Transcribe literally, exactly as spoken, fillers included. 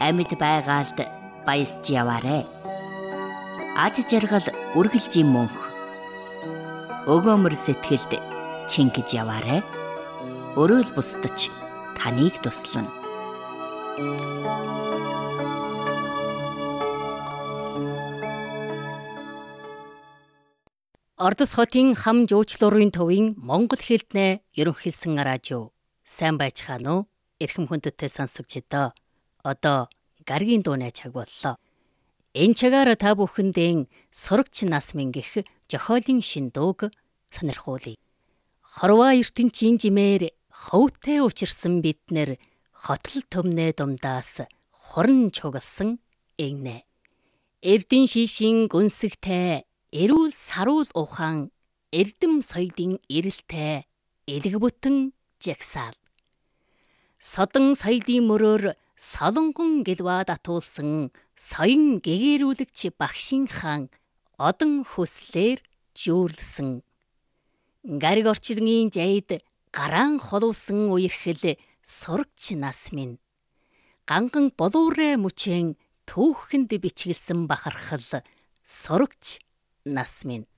амьд байгаалд баясж яваарэ. Аж жаргал үргэлжийн мөнх. Өгөөмөр сэтгэлд чингэж яваарэ. Өрөөл бусдаж таныг туслана. Ордос хотын хам жуучлуурын төвийн Монгол хэлтнэ ерөнхийлсэн радио. Сайн байцгаана уу? Эрхэм хүндэтгэл сонсогчдоо. Одоо гаргийн дууны цаг боллоо. Энэ цагаар та бүхэндээ сурагч нас мингэх зохиолын шин дууг сонирхуулъя. Хорвоо ертөнцийн жимээр хөвтэй учирсан биднэр хотл төмнөө дундаас хуран чугалсан эгнэ. Эрдэн шишин гүнсгтэй эрүүл саруул ухаан эрдэм соёлын эрэлтээ элэг бүтэн жагсаал. Содон соёлын мөрөөр солонгон гэлваа татуулсан соён гэгэрүүлэгч багшийн хаан одон хүслээр жүүрлсэн. Гариг орчилгийн жайд гараан холуусан үерхэл сурагч нас минь. Ганган болуурэ мөчэн түүхэнд бичгэлсэн бахархал сурагч нас минь.